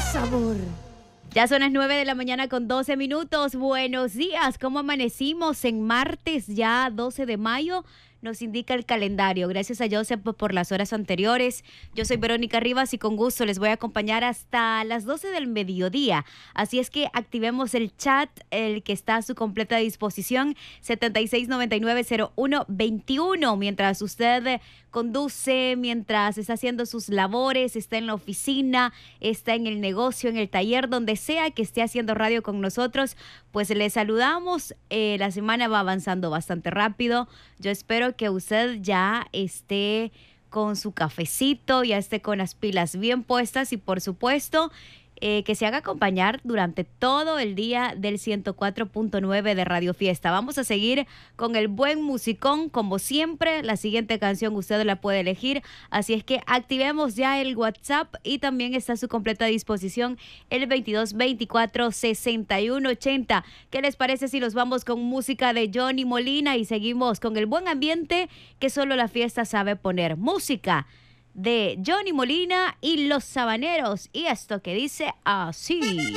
sabor. Ya son las 9 de la mañana con 12 minutos. Buenos días, ¿cómo amanecimos en martes ya 12 de mayo? Nos indica el calendario. Gracias a Joseph por las horas anteriores. Yo soy Verónica Rivas y con gusto les voy a acompañar hasta las 12 del mediodía. Así es que activemos el chat, el que está a su completa disposición, 76990121. Mientras usted conduce, mientras está haciendo sus labores, está en la oficina, está en el negocio, en el taller, donde sea que esté haciendo radio con nosotros, pues le saludamos. La semana va avanzando bastante rápido. Yo espero que usted ya esté con su cafecito, ya esté con las pilas bien puestas y por supuesto que se haga acompañar durante todo el día del 104.9 de Radio Fiesta. Vamos a seguir con el buen musicón, como siempre. La siguiente canción usted la puede elegir, así es que activemos ya el WhatsApp y también está a su completa disposición el 2224-6180. ¿Qué les parece si nos vamos con música de Johnny Molina y seguimos con el buen ambiente que solo la fiesta sabe poner? Música de Johnny Molina y Los Sabaneros, y esto que dice así.